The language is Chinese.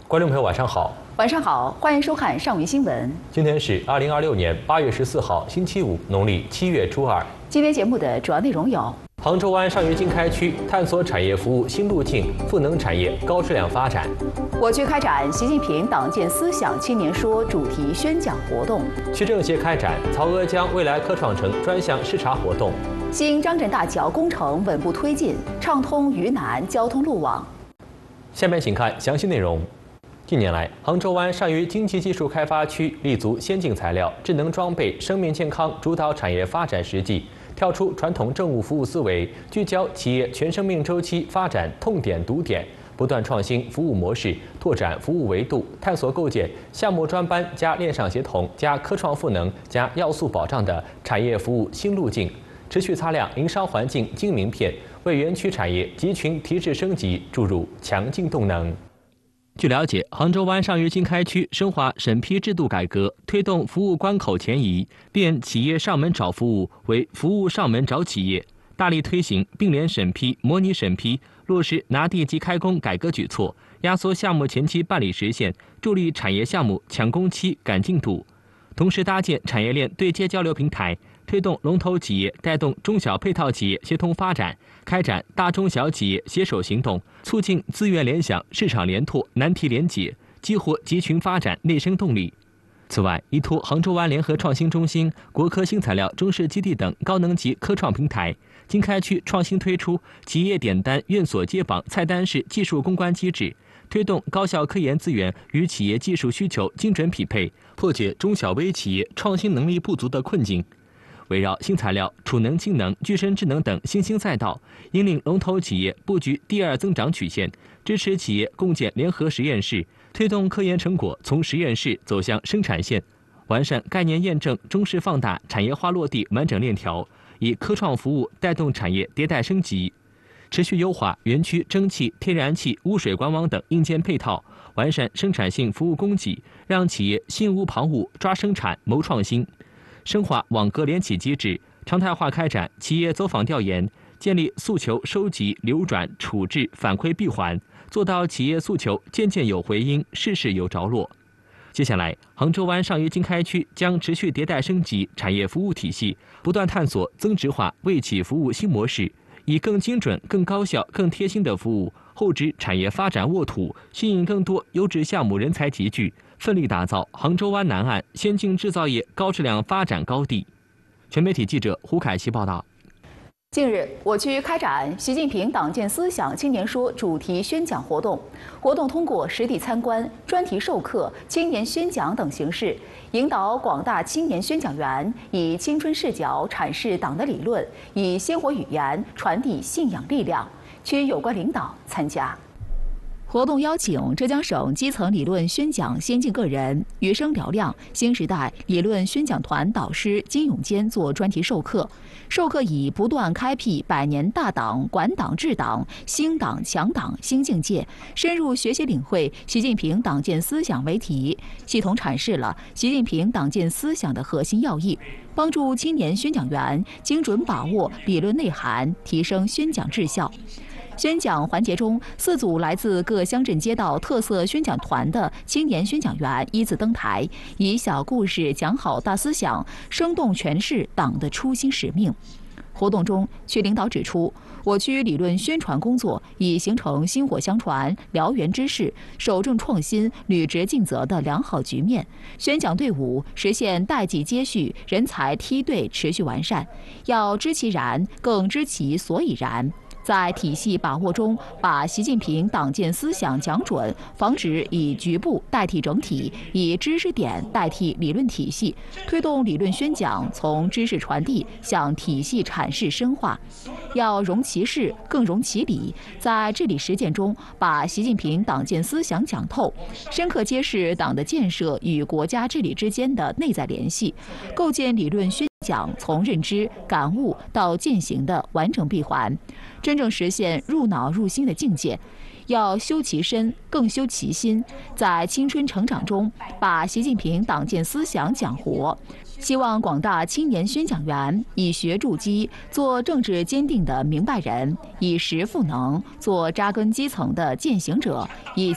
观众朋友，晚上好。 晚上好，欢迎收看上云新闻。 今天是2026年8月14号，星期五，农历7月初2。 今天节目的主要内容有： 杭州湾上虞经开区探索产业服务新路径，赋能产业高质量发展； 我区开展习近平党建思想青年说主题宣讲活动； 区政协开展曹娥江未来科创城专项视察活动； 新张镇大桥工程稳步推进，畅通渝南交通路网。 下面请看详细内容。近年来，杭州湾上虞经济技术开发区立足先进材料、智能装备、生命健康主导产业发展实际，跳出传统政务服务思维，聚焦企业全生命周期发展痛点堵点，不断创新服务模式，拓展服务维度，探索构建项目专班加链上协同加科创赋能加要素保障的产业服务新路径，持续擦亮营商环境金名片，为园区产业集群提质升级注入强劲动能。据了解，杭州湾上虞经开区深化审批制度改革，推动服务关口前移，变企业上门找服务为服务上门找企业，大力推行并联审批、模拟审批，落实拿地即开工改革举措，压缩项目前期办理时限，助力产业项目抢工期赶进度。同时搭建产业链对接交流平台，推动龙头企业带动中小配套企业协同发展，开展大中小企业携手行动，促进资源联想、市场联拓、难题联解，激活集群发展内生动力。此外，依托杭州湾联合创新中心、国科新材料中试基地等高能级科创平台，经开区创新推出企业点单院所接榜菜单式技术攻关机制，推动高校科研资源与企业技术需求精准匹配，破解中小微企业创新能力不足的困境。围绕新材料、储能、氢能、具身智能等新兴赛道，引领龙头企业布局第二增长曲线，支持企业共建联合实验室，推动科研成果从实验室走向生产线，完善概念验证、中试放大、产业化落地完整链条，以科创服务带动产业迭代升级。持续优化园区蒸汽、天然气、污水管网等硬件配套，完善生产性服务供给，让企业心无旁骛抓生产谋创新。深化网格联起机制，常态化开展企业走访调研，建立诉求收集、流转、处置、反馈闭环，做到企业诉求件件有回音，事事有着落。接下来，杭州湾上虞经开区将持续迭代升级产业服务体系，不断探索增值化为企服务新模式，以更精准、更高效、更贴心的服务厚植产业发展沃土，吸引更多优质项目人才集聚，奋力打造杭州湾南岸先进制造业高质量发展高地。全媒体记者胡凯琪报道。 近日，我区开展习近平党建思想青年说主题宣讲活动，活动通过实地参观、专题授课、青年宣讲等形式，引导广大青年宣讲员以青春视角阐释党的理论，以鲜活语言传递信仰力量。区有关领导参加。活动邀请浙江省基层理论宣讲先进个人、余生嘹亮新时代理论宣讲团导师金永坚做专题授课。授课以不断开辟百年大党、管党治党、兴党强党新境界，深入学习领会习近平党建思想为题，系统阐释了习近平党建思想的核心要义，帮助青年宣讲员精准把握理论内涵，提升宣讲质效。宣讲环节中，4组来自各乡镇街道特色宣讲团的青年宣讲员依次登台，以小故事讲好大思想，生动诠释党的初心使命。活动中，区领导指出，我区理论宣传工作已形成薪火相传、燎原之势、守正创新、履职尽责的良好局面，宣讲队伍实现代际接续、人才梯队持续完善，要知其然，更知其所以然。在体系把握中，把习近平党建思想讲准，防止以局部代替整体，以知识点代替理论体系，推动理论宣讲从知识传递向体系阐释深化。要容其事，更容其理，在治理实践中把习近平党建思想讲透，深刻揭示党的建设与国家治理之间的内在联系，构建理论宣讲从认知、感悟到践行的完整闭环，真正实现入脑入心的境界。要修其身，更修其心，在青春成长中把习近平党建思想讲活。希望广大青年宣讲员以学筑基，做政治坚定的明白人；以实赋能，做扎根基层的践行者；以